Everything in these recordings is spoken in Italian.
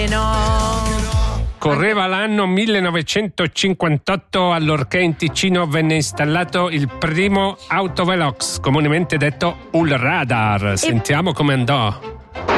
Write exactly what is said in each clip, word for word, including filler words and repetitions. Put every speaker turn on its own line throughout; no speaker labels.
Correva l'anno millenovecentocinquantotto allorché in Ticino venne installato il primo autovelox, comunemente detto U L radar. Sentiamo come andò.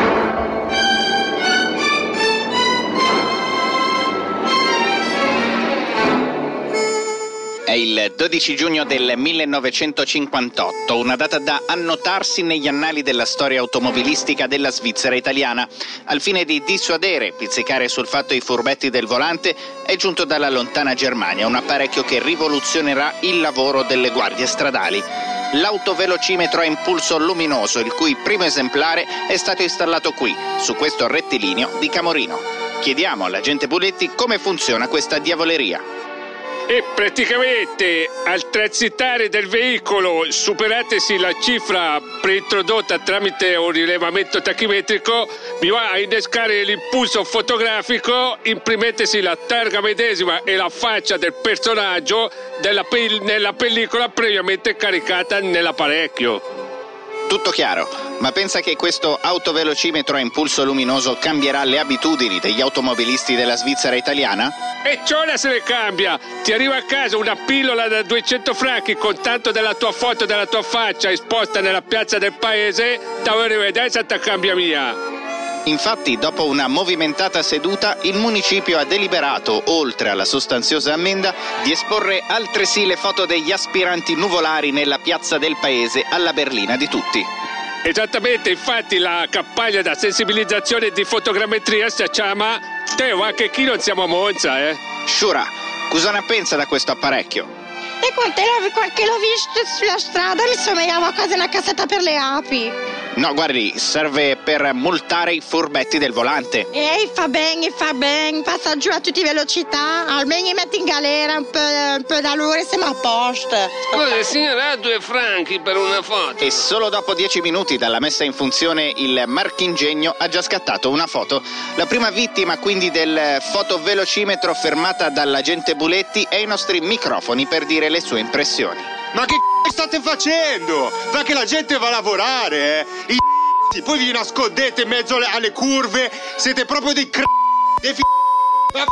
È il dodici giugno del millenovecentocinquantotto, una data da annotarsi negli annali della storia automobilistica della Svizzera italiana. Al fine di dissuadere e pizzicare sul fatto i furbetti del volante, è giunto dalla lontana Germania un apparecchio che rivoluzionerà il lavoro delle guardie stradali. L'autovelocimetro a impulso luminoso, il cui primo esemplare è stato installato qui, su questo rettilineo di Camorino. Chiediamo all'agente Buletti come funziona questa diavoleria.
E praticamente al transitare del veicolo, superatesi la cifra preintrodotta tramite un rilevamento tachimetrico, mi va a innescare l'impulso fotografico, imprimetesi la targa medesima e la faccia del personaggio della pel- nella pellicola previamente caricata nell'apparecchio.
Tutto chiaro, ma pensa che questo autovelocimetro a impulso luminoso cambierà le abitudini degli automobilisti della Svizzera italiana?
E ciò se le cambia! Ti arriva a casa una pillola da duecento franchi con tanto della tua foto, della tua faccia esposta nella piazza del paese, da rivedersi te cambia mia!
Infatti, dopo una movimentata seduta, il municipio ha deliberato, oltre alla sostanziosa ammenda, di esporre altresì le foto degli aspiranti nuvolari nella piazza del paese alla berlina di tutti.
Esattamente, infatti la campagna da sensibilizzazione di fotogrammetria si chiama Te va che chi non siamo a Monza, eh?
Shura, cosa ne pensa da questo apparecchio?
E quante che l'ho visto sulla strada mi somigliava quasi una cassetta per le api.
No, guardi, serve per multare i furbetti del volante.
Ehi, fa bene, fa bene, passa giù a tutte velocità, almeno mi metti in galera un po', un po' d'allure e siamo a posto.
Allora il signore ha due franchi per una foto.
E solo dopo dieci minuti dalla messa in funzione il marchingegno ha già scattato una foto. La prima vittima quindi del fotovelocimetro fermata dall'agente Buletti è ai nostri microfoni per dire le sue impressioni.
Ma che c***o state facendo? Fa che la gente va a lavorare, eh? I c***i, poi vi nascondete in mezzo alle, alle curve, siete proprio dei c***i, dei f***i. Ma f***a!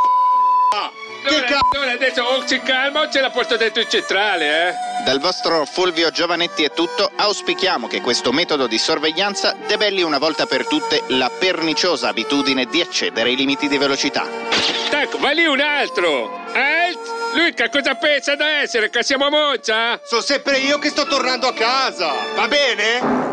Che
allora,
c***o?
allora adesso o si calma o ce l'ha posto dentro in centrale, eh?
Dal vostro Fulvio Giovanetti è tutto, auspichiamo che questo metodo di sorveglianza debelli una volta per tutte la perniciosa abitudine di eccedere i limiti di velocità.
Ecco, va lì un altro! Alt! Lui che cosa pensa da essere? Che siamo a Monza?
Sono sempre io che sto tornando a casa, va bene?